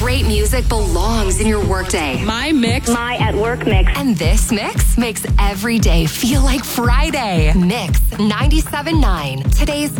Great music belongs in your workday. My mix. My at work mix. And this mix makes every day feel like Friday. Mix 97.9, today's